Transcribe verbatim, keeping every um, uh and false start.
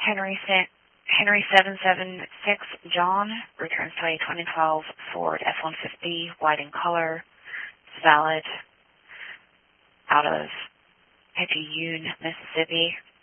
Henry Sa- Henry seven seven six John returns to a twenty twelve Ford F one fifty white in color. It's valid. Out of Picayune, Mississippi.